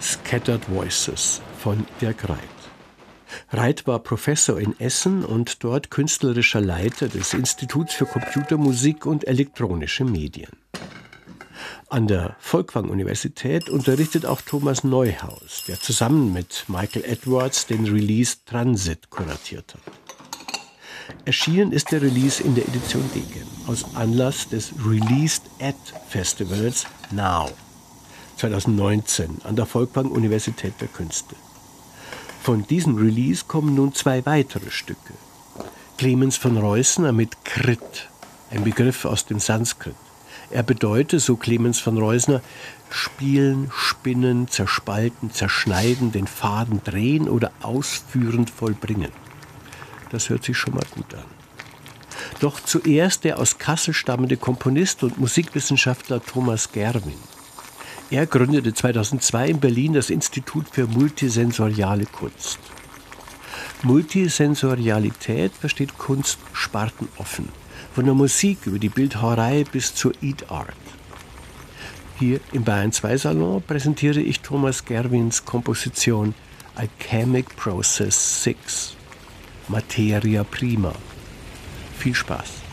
Scattered Voices von Dirk Reit. Reit war Professor in Essen und dort künstlerischer Leiter des Instituts für Computermusik und elektronische Medien. An der Folkwang-Universität unterrichtet auch Thomas Neuhaus, der zusammen mit Michael Edwards den Release Transit kuratiert hat. Erschienen ist der Release in der Edition Degen aus Anlass des Released at Festivals Now 2019 an der Folkwang-Universität der Künste. Von diesem Release kommen nun 2 weitere Stücke. Clemens von Reusner mit Krit, ein Begriff aus dem Sanskrit. Er bedeutet, so Clemens von Reusner, spielen, spinnen, zerspalten, zerschneiden, den Faden drehen oder ausführend vollbringen. Das hört sich schon mal gut an. Doch zuerst der aus Kassel stammende Komponist und Musikwissenschaftler Thomas Gerwin. Er gründete 2002 in Berlin das Institut für multisensoriale Kunst. Multisensorialität versteht Kunst spartenoffen, von der Musik über die Bildhauerei bis zur Eat Art. Hier im Bayern 2 Salon präsentiere ich Thomas Gerwins Komposition Alchemic Process 6, Materia Prima. Viel Spaß!